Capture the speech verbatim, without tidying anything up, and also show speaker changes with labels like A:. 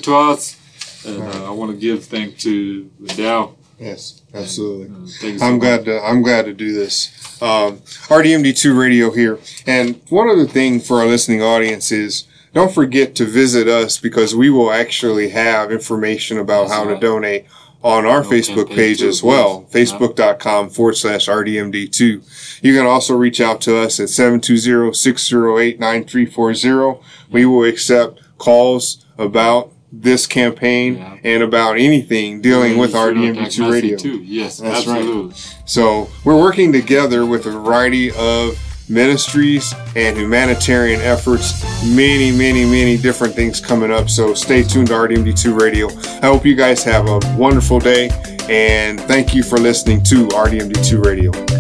A: to us. And uh, I want to give thanks to Dow.
B: Yes, absolutely.
A: And, uh, thank you
B: I'm
A: so
B: glad to I'm glad to do this. Um, R D M D two Radio here, and one other thing for our listening audience is don't forget to visit us because we will actually have information about
A: That's
B: how
A: right.
B: to donate on our
A: Okay,
B: Facebook
A: page
B: page
A: too,
B: as well,
A: yes.
B: facebook.com forward slash RDMD2. You can also reach out to us at seven two zero, six zero eight, nine three four zero. We will accept calls about this campaign
A: Yeah.
B: and about anything dealing
A: Yeah,
B: with
A: you
B: R
A: should
B: D
A: have
B: M D two
A: that
B: Radio.
A: message Too. Yes,
B: That's right.
A: absolutely.
B: So we're working together with a variety of ministries and humanitarian efforts. Many, many, many different things coming up. So stay tuned to R D M D two Radio. I hope you guys have a wonderful day, and thank you for listening to R D M D two Radio.